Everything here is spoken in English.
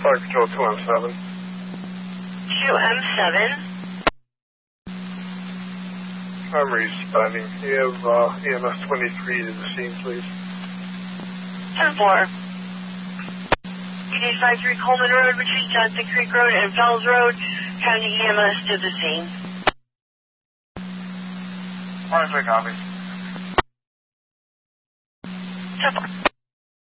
Fire Control 2M7. 2M7. I'm responding. You have EMS 23 to the scene, please. 10-4. PD 53 Coleman Road between Johnson Creek Road and Fells Road. County EMS to the scene. 1-3 copy. 10-4.